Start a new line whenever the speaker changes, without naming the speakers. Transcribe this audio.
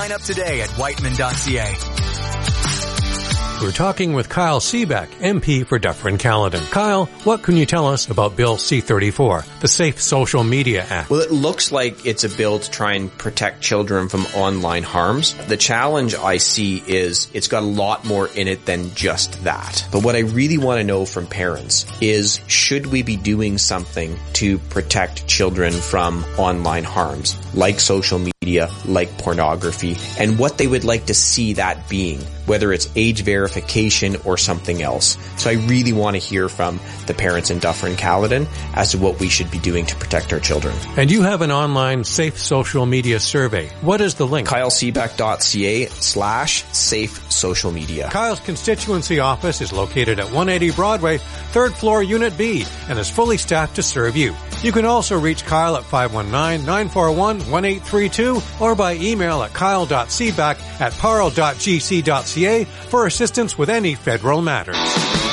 Sign up today at whiteman.ca.
We're talking with Kyle Seebeck, MP for Dufferin-Caledon. Kyle, what can you tell us about Bill C-34, the Safe Social Media Act?
Well, it looks like it's a bill to try and protect children from online harms. The challenge I see is it's got a lot more in it than just that. But what I really want to know from parents is, should we be doing something to protect children from online harms, like social media, like pornography, and what they would like to see that being, whether it's age verification or something else. So I really want to hear from the parents in Dufferin-Caledon as to what we should be doing to protect our children.
And you have an online safe social media survey. What is the link?
kyleseebeck.ca/safe social media.
Kyle's constituency office is located at 180 Broadway, 3rd floor, Unit B, and is fully staffed to serve you. You can also reach Kyle at 519-941-1832 or by email at kyle.seebeck@parle.gc.ca for assistance with any federal matters.